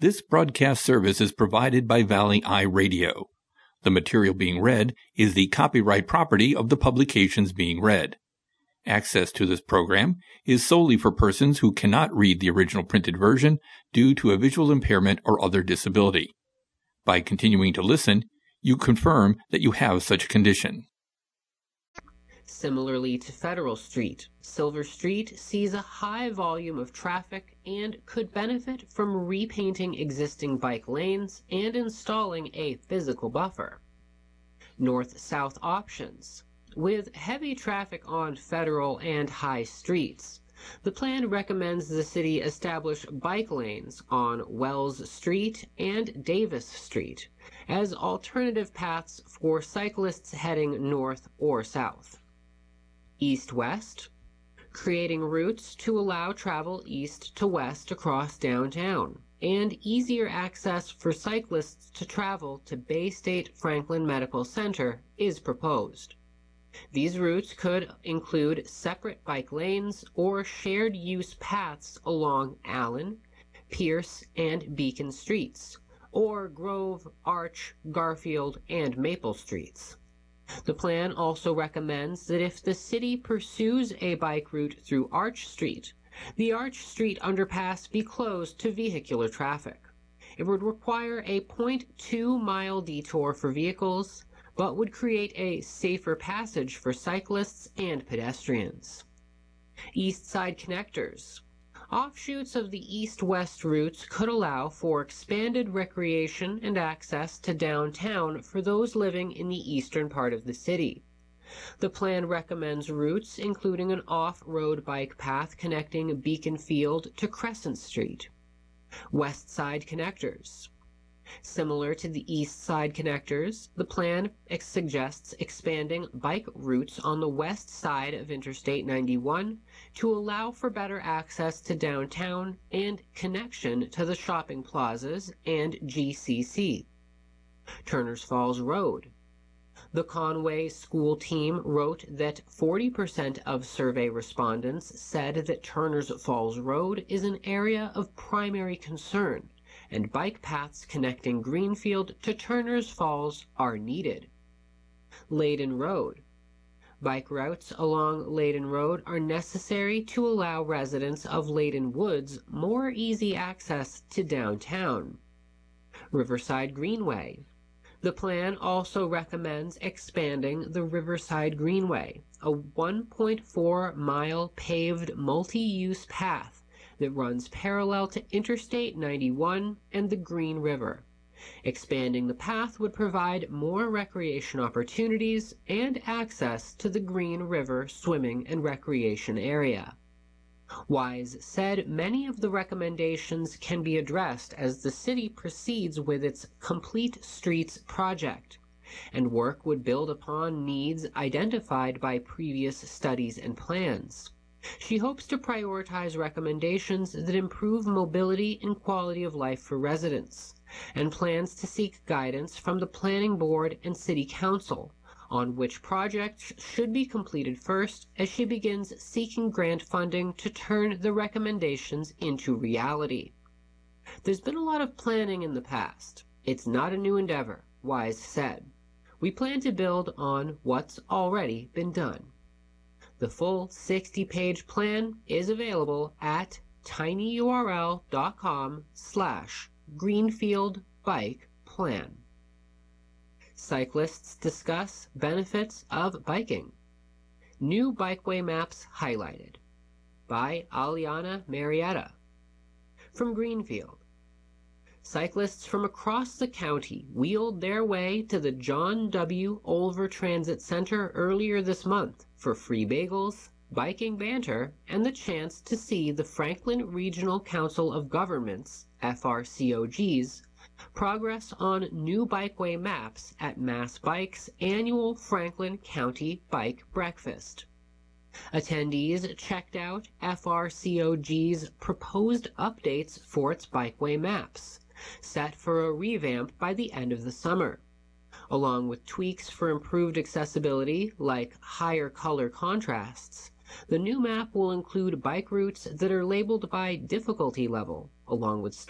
This broadcast service is provided by Valley Eye Radio. The material being read is the copyright property of the publications being read. Access to this program is solely for persons who cannot read the original printed version due to a visual impairment or other disability. By continuing to listen, you confirm that you have such a condition. Similarly to Federal Street, Silver Street sees a high volume of traffic and could benefit from repainting existing bike lanes and installing a physical buffer. North-south options. With heavy traffic on Federal and High Streets, the plan recommends the city establish bike lanes on Wells Street and Davis Street as alternative paths for cyclists heading north or south. East-west, creating routes to allow travel east to west across downtown, and easier access for cyclists to travel to Bay State Franklin Medical Center is proposed. These routes could include separate bike lanes or shared use paths along Allen, Pierce, and Beacon Streets, or Grove, Arch, Garfield, and Maple Streets. The plan also recommends that if the city pursues a bike route through Arch Street, the Arch Street underpass be closed to vehicular traffic. It would require a 0.2-mile detour for vehicles, but would create a safer passage for cyclists and pedestrians. East Side Connectors. Offshoots of the east-west routes could allow for expanded recreation and access to downtown for those living in the eastern part of the city. The plan recommends routes including an off-road bike path connecting Beacon Field to Crescent Street. West Side Connectors. Similar to the East Side Connectors, the plan suggests expanding bike routes on the west side of Interstate 91 to allow for better access to downtown and connection to the shopping plazas and GCC. Turners Falls Road. The Conway school team wrote that 40% of survey respondents said that Turners Falls Road is an area of primary concern, and bike paths connecting Greenfield to Turners Falls are needed. Leyden Road. Bike routes along Leyden Road are necessary to allow residents of Leyden Woods more easy access to downtown. Riverside Greenway. The plan also recommends expanding the Riverside Greenway, a 1.4-mile paved multi-use path that runs parallel to Interstate 91 and the Green River. Expanding the path would provide more recreation opportunities and access to the Green River swimming and recreation area. Wise said many of the recommendations can be addressed as the city proceeds with its Complete Streets project, and work would build upon needs identified by previous studies and plans. She hopes to prioritize recommendations that improve mobility and quality of life for residents, and plans to seek guidance from the Planning Board and City Council on which projects should be completed first as she begins seeking grant funding to turn the recommendations into reality. There's been a lot of planning in the past. It's not a new endeavor, Wise said. We plan to build on what's already been done. The full 60-page plan is available at tinyurl.com/greenfieldbikeplan. Cyclists discuss benefits of biking. New bikeway maps highlighted. By Aliana Marietta. From Greenfield. Cyclists from across the county wheeled their way to the John W. Olver Transit Center earlier this month for free bagels, biking banter, and the chance to see the Franklin Regional Council of Governments, FRCOG's, progress on new bikeway maps at Mass Bike's annual Franklin County Bike Breakfast. Attendees checked out FRCOG's proposed updates for its bikeway maps, set for a revamp by the end of the summer. Along with tweaks for improved accessibility like higher color contrasts, the new map will include bike routes that are labeled by difficulty level, along with